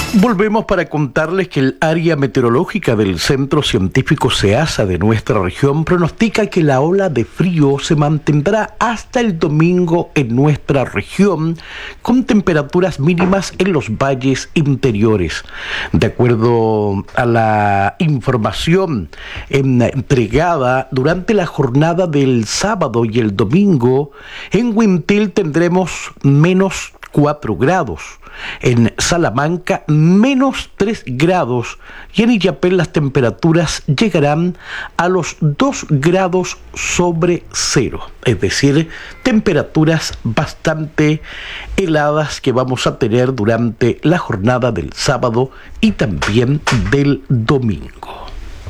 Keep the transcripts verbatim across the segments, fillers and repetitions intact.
Volvemos para contarles que el área meteorológica del Centro Científico SEASA de nuestra región pronostica que la ola de frío se mantendrá hasta el domingo en nuestra región, con temperaturas mínimas en los valles interiores. De acuerdo a la información entregada durante la jornada del sábado y el domingo, en Huintil tendremos menos cuatro grados, en Salamanca menos tres grados y en Illapel las temperaturas llegarán a los dos grados sobre cero, es decir, temperaturas bastante heladas que vamos a tener durante la jornada del sábado y también del domingo.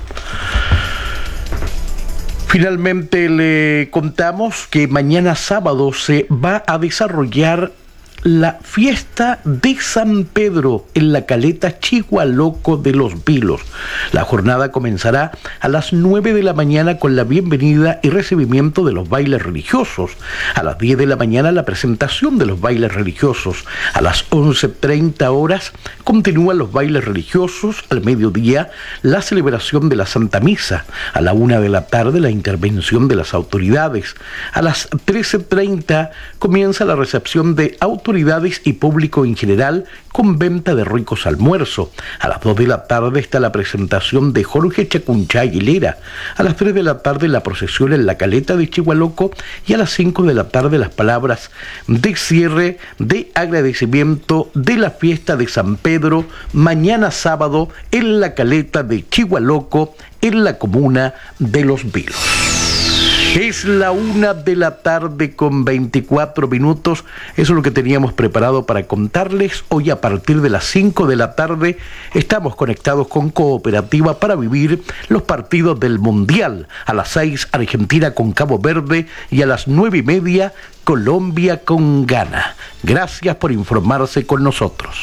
Finalmente le contamos que mañana sábado se va a desarrollar la fiesta de San Pedro en la caleta Chigualoco de los Vilos. La jornada comenzará a las nueve de la mañana con la bienvenida y recibimiento de los bailes religiosos. A las diez de la mañana la presentación de los bailes religiosos. A las once treinta horas continúan los bailes religiosos. Al mediodía la celebración de la Santa Misa. A la una de la tarde la intervención de las autoridades. A las trece treinta comienza la recepción de autoridades autoridades y público en general con venta de ricos almuerzos. A las dos de la tarde está la presentación de Jorge Chacunchá Aguilera. A las tres de la tarde la procesión en la caleta de Chigualoco y a las cinco de la tarde las palabras de cierre de agradecimiento de la fiesta de San Pedro mañana sábado en la caleta de Chigualoco en la comuna de Los Vilos. Es la una de la tarde con veinticuatro minutos. Eso es lo que teníamos preparado para contarles. Hoy a partir de las cinco de la tarde estamos conectados con Cooperativa para vivir los partidos del Mundial. A las seis Argentina con Cabo Verde y a las nueve y media Colombia con Ghana. Gracias por informarse con nosotros.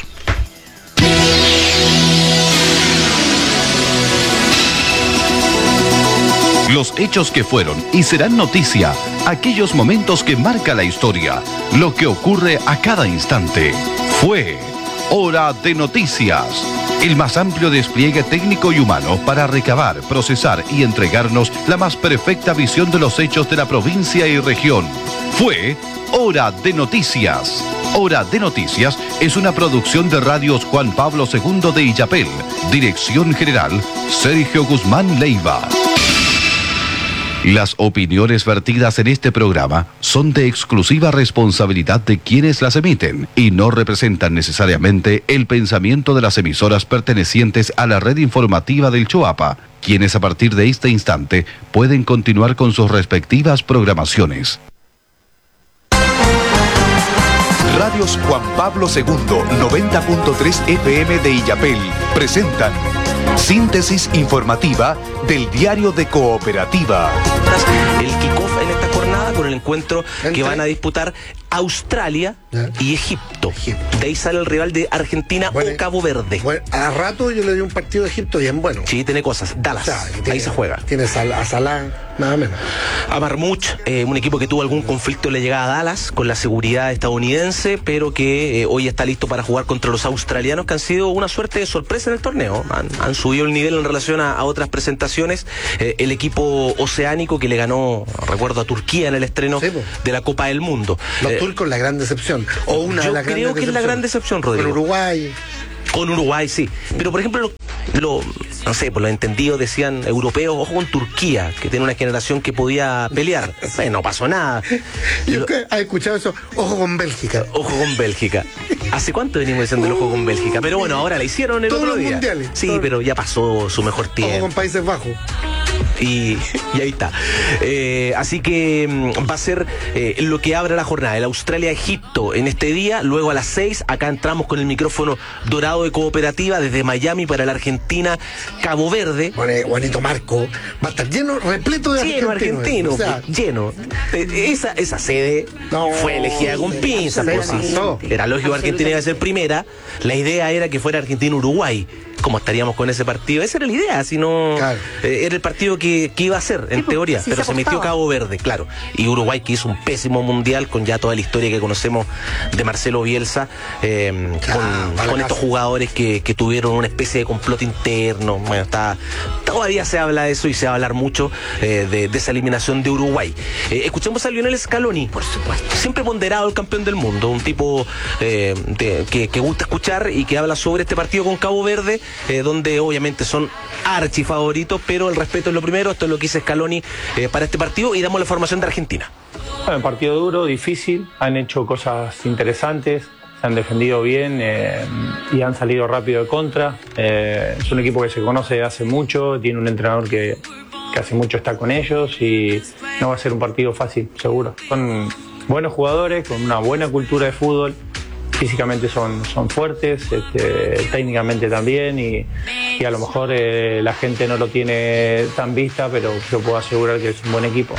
Los hechos que fueron y serán noticia, aquellos momentos que marca la historia, lo que ocurre a cada instante. Fue Hora de Noticias, el más amplio despliegue técnico y humano para recabar, procesar y entregarnos la más perfecta visión de los hechos de la provincia y región. Fue Hora de Noticias. Hora de Noticias es una producción de Radios Juan Pablo segundo de Illapel. Dirección General, Sergio Guzmán Leiva. Las opiniones vertidas en este programa son de exclusiva responsabilidad de quienes las emiten y no representan necesariamente el pensamiento de las emisoras pertenecientes a la red informativa del Choapa, quienes a partir de este instante pueden continuar con sus respectivas programaciones. Radios Juan Pablo segundo, noventa punto tres F M de Illapel, presentan síntesis informativa del diario de Cooperativa. El kickoff en esta jornada con el encuentro que van a disputar Australia y Egipto. Egipto. De ahí sale el rival de Argentina bueno, o Cabo Verde. Bueno, a rato yo le di un partido de Egipto bien bueno. Sí, tiene cosas. Dallas, o sea, tiene, ahí se juega. Tiene a Salah, nada menos. A Marmouch, eh, un equipo que tuvo algún conflicto en la llegada a Dallas con la seguridad estadounidense, pero que eh, hoy está listo para jugar contra los australianos, que han sido una suerte de sorpresa en el torneo. Han, han subido el nivel en relación a, a otras presentaciones. Eh, el equipo oceánico que le ganó, recuerdo, a Turquía en el estreno sí, de la Copa del Mundo. Los eh, turcos la gran decepción. O una yo de las creo que es la gran decepción, Rodrigo. Con Uruguay. Con Uruguay, sí. Pero, por ejemplo, lo, lo, no sé, por los entendidos decían europeos, ojo con Turquía, que tiene una generación que podía pelear. Eh, no pasó nada. Yo ¿Has escuchado eso? Ojo con Bélgica. Ojo con Bélgica. ¿Hace cuánto venimos diciendo el ojo con Bélgica? Pero bueno, ahora la hicieron el Todos otro los día. Mundiales. Sí, Todos. pero ya pasó su mejor tiempo. Ojo con Países Bajos. Y, y ahí está. Eh, así que mm, va a ser eh, lo que abre la jornada. El Australia-Egipto en este día. Luego a las seis, acá entramos con el micrófono dorado de Cooperativa desde Miami para la Argentina Cabo Verde. Bueno, bonito marco. Va a estar lleno, repleto de lleno argentinos. Argentino, o sea, lleno. Eh, esa, esa sede no, fue elegida con pinzas. Pues, sí. Era lógico que Argentina iba a ser primera. La idea era que fuera Argentina-Uruguay ¿cómo estaríamos con ese partido? Esa era la idea, si no claro. eh, era el partido que, que iba a ser, en sí, teoría, sí, pero se, se metió Cabo Verde, claro. Y Uruguay, que hizo un pésimo mundial con ya toda la historia que conocemos de Marcelo Bielsa, eh, claro, con, con estos jugadores que, que tuvieron una especie de complot interno. Bueno, está, todavía se habla de eso y se va a hablar mucho eh, de, de esa eliminación de Uruguay. Eh, escuchemos a Lionel Scaloni, por supuesto, siempre ponderado el campeón del mundo, un tipo eh, de, que, que gusta escuchar y que habla sobre este partido con Cabo Verde, eh, donde obviamente son archifavoritos, pero el respeto es lo primero. Esto es lo que dice Scaloni eh, para este partido, y damos la formación de Argentina. Bueno, partido duro, difícil, han hecho cosas interesantes, se han defendido bien eh, y han salido rápido de contra. Eh, es un equipo que se conoce hace mucho, tiene un entrenador que, que hace mucho está con ellos y no va a ser un partido fácil, seguro. Son buenos jugadores, con una buena cultura de fútbol. Físicamente son, son fuertes, este, técnicamente también, y, y a lo mejor eh, la gente no lo tiene tan vista, pero yo puedo asegurar que es un buen equipo.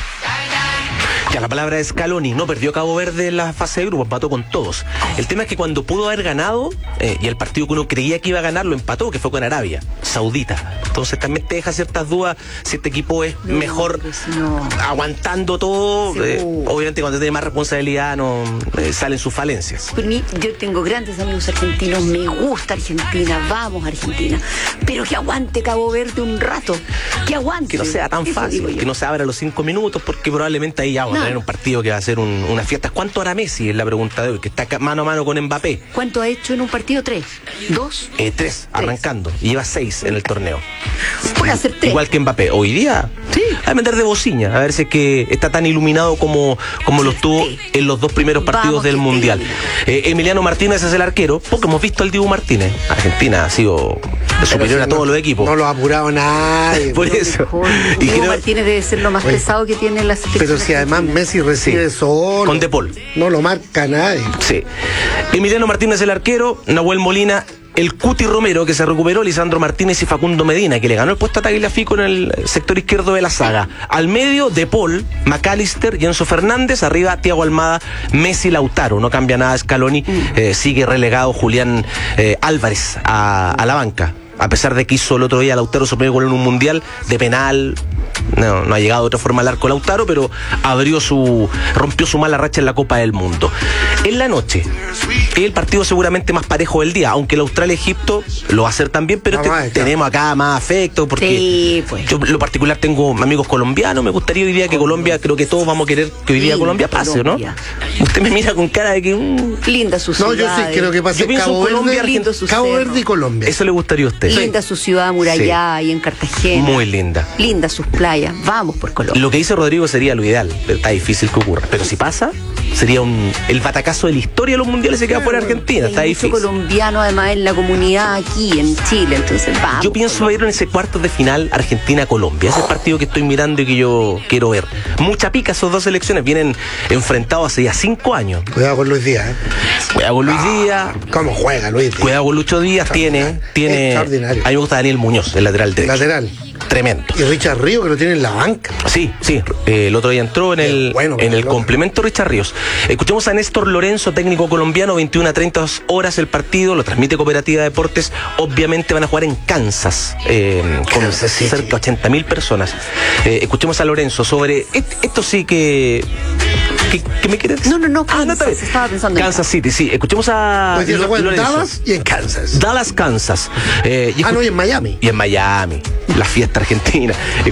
Ya, la palabra de Scaloni, no perdió Cabo Verde en la fase de grupos, empató con todos. El tema es que cuando pudo haber ganado, eh, y el partido que uno creía que iba a ganar lo empató, que fue con Arabia Saudita. Entonces también te deja ciertas dudas si este equipo es no, mejor no. aguantando todo. Eh, obviamente cuando tiene más responsabilidad no eh, salen sus falencias. Por mí, yo tengo grandes amigos argentinos, me gusta Argentina, vamos Argentina, pero que aguante Cabo Verde un rato, que aguante. Que no sea tan fácil, que no se abra los cinco minutos, porque probablemente ahí ya vamos a tener un partido que va a ser un, una fiesta. ¿Cuánto hará Messi? Es la pregunta de hoy, que está mano a mano con Mbappé. ¿Cuánto ha hecho en un partido? ¿Tres? ¿Dos? Eh, tres, tres, arrancando. Y lleva seis en el torneo. Puede hacer tres. Igual que Mbappé. Hoy día, sí, a vender de bocina, a ver si es que está tan iluminado como, como lo estuvo sí. en los dos primeros partidos Vamos, del Mundial. Eh, Emiliano Martínez es el arquero, porque hemos visto al Dibu Martínez. Argentina ha sido superior si a todos no, los equipos. No lo ha apurado nadie. Por eso. Y Dibu creo... Martínez debe ser lo más Oye, pesado que tiene la selección. Pero si además Messi recibe sí. solo. Con De Paul. No lo marca nadie. Sí. Emiliano Martínez el arquero, Nahuel Molina, el Cuti Romero, que se recuperó, Lisandro Martínez y Facundo Medina, que le ganó el puesto a Tagliafico en el sector izquierdo de la saga. Al medio, De Paul, McAllister y Enzo Fernández. Arriba, Thiago Almada, Messi, Lautaro. No cambia nada Scaloni. Eh, sigue relegado Julián eh, Álvarez a, a la banca. A pesar de que hizo el otro día Lautaro su primer gol en un mundial de penal. No, no ha llegado de otra forma al arco Lautaro, pero abrió su, rompió su mala racha en la Copa del Mundo. En la noche, el partido seguramente más parejo del día, aunque el Australia-Egipto lo va a hacer también, pero este, más, tenemos acá más afecto, porque sí, pues. yo en lo particular tengo amigos colombianos, me gustaría hoy día que Colombia, creo que todos vamos a querer que hoy día sí, Colombia pase, Colombia. ¿No? Usted me mira con cara de que... Um... Linda su ciudad. No, yo sí quiero que pase Cabo Verde, lindo su Cabo Verde y Colombia. Eso le gustaría a usted. Linda sí. su ciudad amurallada sí. y en Cartagena. Muy linda. Linda sus playas. Vamos por Colombia. Lo que dice Rodrigo sería lo ideal, pero está difícil que ocurra. Pero si pasa, sería un el batacazo de la historia de los mundiales se queda fuera Argentina. Está difícil. Mucho colombiano además en la comunidad aquí en Chile, entonces vamos. Yo pienso ver en ese cuarto de final Argentina-Colombia. Ese es el partido que estoy mirando y que yo quiero ver. Mucha pica, esos dos selecciones vienen enfrentados hace ya cinco años. Cuidado con Luis Díaz, ¿eh? Cuidado con Luis Díaz. ¿Cómo juega Luis Díaz? Cuidado con Lucho Díaz. Tiene, tiene. Extraordinario. A mí me gusta Daniel Muñoz, el lateral derecho. Lateral. Tremendo. Y Richard Ríos, que lo tiene en la banca. Sí, sí. Eh, el otro día entró en el, bueno, en el complemento Richard Ríos. Escuchemos a Néstor Lorenzo, técnico colombiano, veintiuna a treinta horas el partido, lo transmite Cooperativa Deportes. Obviamente van a jugar en Kansas, eh, con Kansas City. Cerca de ochenta mil personas. Eh, escuchemos a Lorenzo sobre... Esto sí que... ¿Qué, ¿Qué me quieres decir? No, no, no, ah, Kansas, no estaba pensando Kansas en City, sí. Escuchemos a pues Lo, en Lorenzo. Dallas y en Kansas. Dallas, Kansas. Eh, y ah, no, y en Miami. Y en Miami. La fiesta argentina.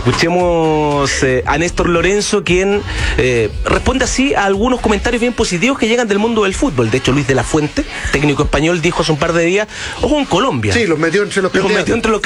Escuchemos eh, a Néstor Lorenzo, quien eh, responde así a algunos comentarios bien positivos que llegan del mundo del fútbol. De hecho, Luis de la Fuente, técnico español, dijo hace un par de días, ojo en Colombia. Sí, los metió entre los Los metió entre los